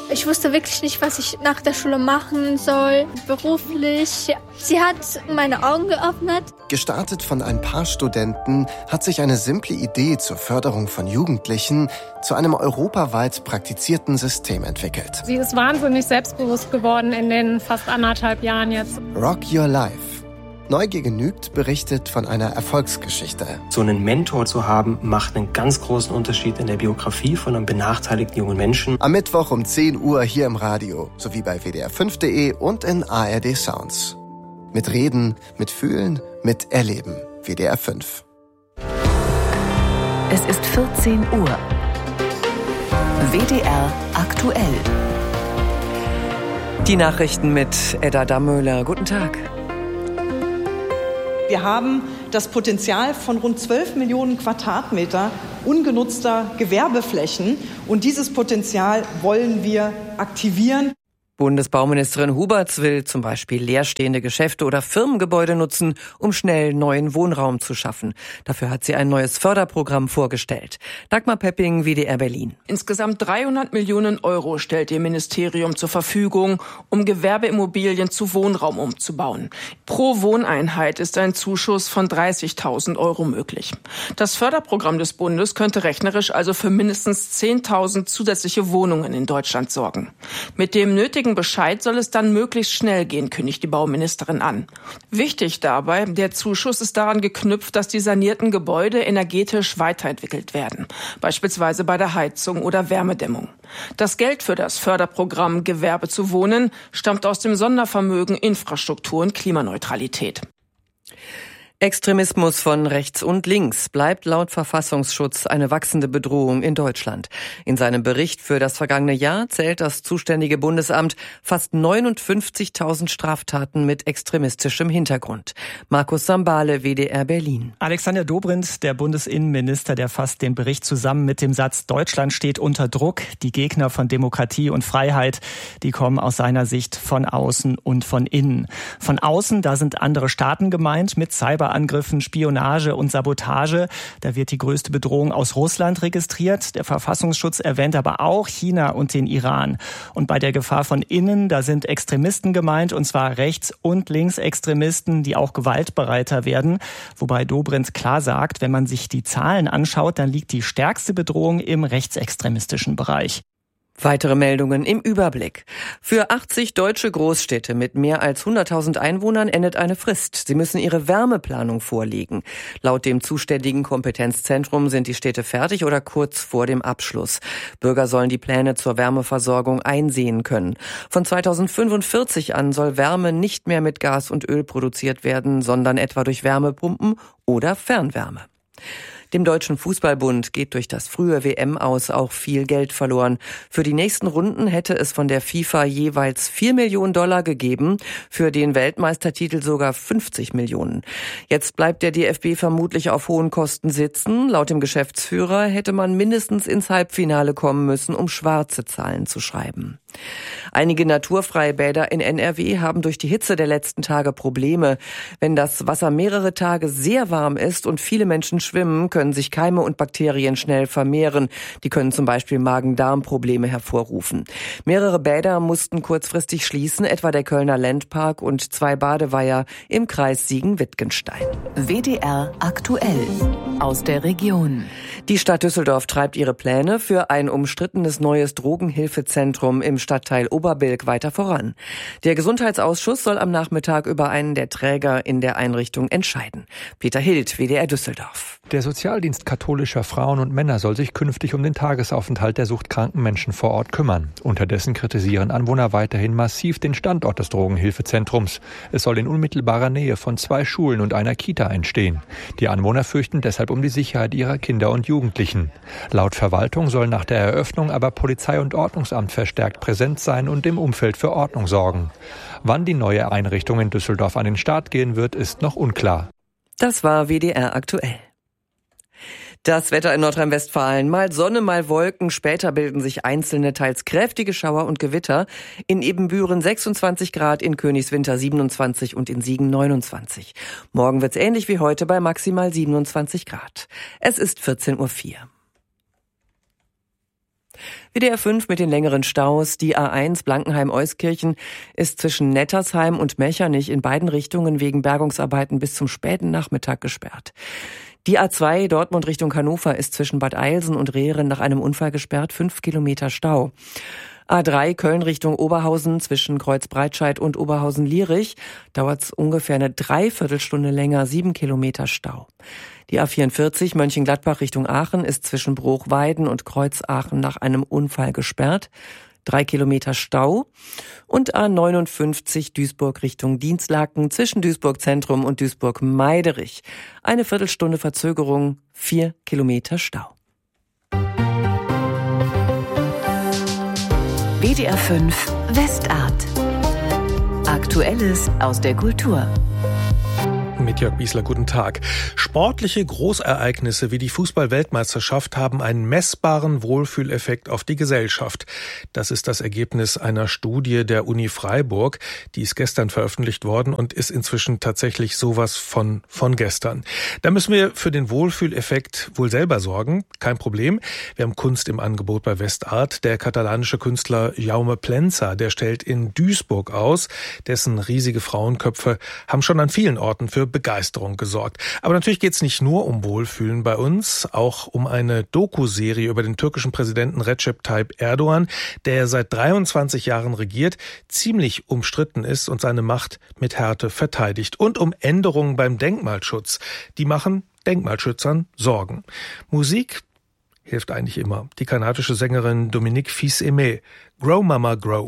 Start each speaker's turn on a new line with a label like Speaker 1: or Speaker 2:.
Speaker 1: Ich wusste wirklich nicht, was ich nach der Schule machen soll, beruflich. Sie hat meine Augen geöffnet.
Speaker 2: Gestartet von ein paar Studenten hat sich eine simple Idee zur Förderung von Jugendlichen zu einem europaweit praktizierten System entwickelt.
Speaker 3: Sie ist wahnsinnig selbstbewusst geworden in den fast 1,5 Jahren jetzt.
Speaker 2: Rock Your Life. Neugier genügt berichtet von einer Erfolgsgeschichte.
Speaker 4: So einen Mentor zu haben, macht einen ganz großen Unterschied in der Biografie von einem benachteiligten jungen Menschen.
Speaker 2: Am Mittwoch um 10 Uhr hier im Radio, sowie bei wdr5.de und in ARD Sounds. Mit Reden, mit Fühlen, mit Erleben. WDR 5.
Speaker 5: Es ist 14 Uhr. WDR aktuell.
Speaker 6: Die Nachrichten mit Edda Dammöhler. Guten Tag.
Speaker 7: Wir haben das Potenzial von rund 12 Millionen Quadratmeter ungenutzter Gewerbeflächen. Und dieses Potenzial wollen wir aktivieren.
Speaker 6: Bundesbauministerin Huberts will zum Beispiel leerstehende Geschäfte oder Firmengebäude nutzen, um schnell neuen Wohnraum zu schaffen. Dafür hat sie ein neues Förderprogramm vorgestellt. Dagmar Pepping, WDR Berlin.
Speaker 8: Insgesamt 300 Millionen Euro stellt ihr Ministerium zur Verfügung, um Gewerbeimmobilien zu Wohnraum umzubauen. Pro Wohneinheit ist ein Zuschuss von 30.000 Euro möglich. Das Förderprogramm des Bundes könnte rechnerisch also für mindestens 10.000 zusätzliche Wohnungen in Deutschland sorgen. Mit dem nötigen Bescheid soll es dann möglichst schnell gehen, kündigt die Bauministerin an. Wichtig dabei, der Zuschuss ist daran geknüpft, dass die sanierten Gebäude energetisch weiterentwickelt werden, beispielsweise bei der Heizung oder Wärmedämmung. Das Geld für das Förderprogramm Gewerbe zu wohnen stammt aus dem Sondervermögen Infrastruktur und Klimaneutralität.
Speaker 6: Extremismus von rechts und links bleibt laut Verfassungsschutz eine wachsende Bedrohung in Deutschland. In seinem Bericht für das vergangene Jahr zählt das zuständige Bundesamt fast 59.000 Straftaten mit extremistischem Hintergrund. Markus Sambale, WDR Berlin.
Speaker 9: Alexander Dobrindt, der Bundesinnenminister, der fasst den Bericht zusammen mit dem Satz: Deutschland steht unter Druck. Die Gegner von Demokratie und Freiheit, die kommen aus seiner Sicht von außen und von innen. Von außen, da sind andere Staaten gemeint mit Cyberangriffen, Spionage und Sabotage. Da wird die größte Bedrohung aus Russland registriert. Der Verfassungsschutz erwähnt aber auch China und den Iran. Und bei der Gefahr von innen, da sind Extremisten gemeint, und zwar Rechts- und Linksextremisten, die auch gewaltbereiter werden. Wobei Dobrindt klar sagt, wenn man sich die Zahlen anschaut, dann liegt die stärkste Bedrohung im rechtsextremistischen Bereich.
Speaker 6: Weitere Meldungen im Überblick. Für 80 deutsche Großstädte mit mehr als 100.000 Einwohnern endet eine Frist. Sie müssen ihre Wärmeplanung vorlegen. Laut dem zuständigen Kompetenzzentrum sind die Städte fertig oder kurz vor dem Abschluss. Bürger sollen die Pläne zur Wärmeversorgung einsehen können. Von 2045 an soll Wärme nicht mehr mit Gas und Öl produziert werden, sondern etwa durch Wärmepumpen oder Fernwärme. Dem Deutschen Fußballbund geht durch das frühe WM-Aus auch viel Geld verloren. Für die nächsten Runden hätte es von der FIFA jeweils 4 Millionen Dollar gegeben, für den Weltmeistertitel sogar 50 Millionen. Jetzt bleibt der DFB vermutlich auf hohen Kosten sitzen. Laut dem Geschäftsführer hätte man mindestens ins Halbfinale kommen müssen, um schwarze Zahlen zu schreiben. Einige Naturfreibäder in NRW haben durch die Hitze der letzten Tage Probleme. Wenn das Wasser mehrere Tage sehr warm ist und viele Menschen schwimmen, können sich Keime und Bakterien schnell vermehren. Die können zum Beispiel Magen-Darm-Probleme hervorrufen. Mehrere Bäder mussten kurzfristig schließen, etwa der Kölner Ländpark und 2 Badeweiher im Kreis Siegen-Wittgenstein.
Speaker 5: WDR aktuell aus der Region.
Speaker 6: Die Stadt Düsseldorf treibt ihre Pläne für ein umstrittenes neues Drogenhilfezentrum im Stadtteil Oberbilk weiter voran. Der Gesundheitsausschuss soll am Nachmittag über einen der Träger in der Einrichtung entscheiden. Peter Hild, WDR Düsseldorf.
Speaker 10: Der Sozialdienst katholischer Frauen und Männer soll sich künftig um den Tagesaufenthalt der suchtkranken Menschen vor Ort kümmern. Unterdessen kritisieren Anwohner weiterhin massiv den Standort des Drogenhilfezentrums. Es soll in unmittelbarer Nähe von 2 Schulen und einer Kita entstehen. Die Anwohner fürchten deshalb um die Sicherheit ihrer Kinder und Jugendlichen. Laut Verwaltung soll nach der Eröffnung aber Polizei und Ordnungsamt verstärkt präsent sein und im Umfeld für Ordnung sorgen. Wann die neue Einrichtung in Düsseldorf an den Start gehen wird, ist noch unklar.
Speaker 6: Das war WDR aktuell. Das Wetter in Nordrhein-Westfalen. Mal Sonne, mal Wolken. Später bilden sich einzelne, teils kräftige Schauer und Gewitter. In Ebenbüren 26 Grad, in Königswinter 27 und in Siegen 29. Morgen wird's ähnlich wie heute bei maximal 27 Grad. Es ist 14:04 Uhr. WDR 5 mit den längeren Staus. Die A1 Blankenheim-Euskirchen ist zwischen Nettersheim und Mechernich in beiden Richtungen wegen Bergungsarbeiten bis zum späten Nachmittag gesperrt. Die A2 Dortmund Richtung Hannover ist zwischen Bad Eilsen und Rehren nach einem Unfall gesperrt, 5 Kilometer Stau. A3 Köln Richtung Oberhausen zwischen Kreuzbreitscheid und Oberhausen-Lierich dauert's ungefähr eine Dreiviertelstunde länger, 7 Kilometer Stau. Die A44 Mönchengladbach Richtung Aachen ist zwischen Bruchweiden und Kreuzaachen nach einem Unfall gesperrt, 3 Kilometer Stau. Und A59 Duisburg Richtung Dienstlaken zwischen Duisburg Zentrum und Duisburg Meiderich. Eine Viertelstunde Verzögerung, 4 Kilometer Stau.
Speaker 5: WDR 5 Westart. Aktuelles aus der Kultur.
Speaker 11: Mit Jörg Biesler, guten Tag. Sportliche Großereignisse wie die Fußball-Weltmeisterschaft haben einen messbaren Wohlfühleffekt auf die Gesellschaft. Das ist das Ergebnis einer Studie der Uni Freiburg. Die ist gestern veröffentlicht worden und ist inzwischen tatsächlich sowas von gestern. Da müssen wir für den Wohlfühleffekt wohl selber sorgen. Kein Problem. Wir haben Kunst im Angebot bei Westart. Der katalanische Künstler Jaume Plensa, der stellt in Duisburg aus. Dessen riesige Frauenköpfe haben schon an vielen Orten für Begeisterung gesorgt. Aber natürlich geht es nicht nur um Wohlfühlen bei uns, auch um eine Doku-Serie über den türkischen Präsidenten Recep Tayyip Erdogan, der seit 23 Jahren regiert, ziemlich umstritten ist und seine Macht mit Härte verteidigt. Und um Änderungen beim Denkmalschutz. Die machen Denkmalschützern Sorgen. Musik hilft eigentlich immer. Die kanadische Sängerin Dominique Fils-Aimé, Grow Mama Grow.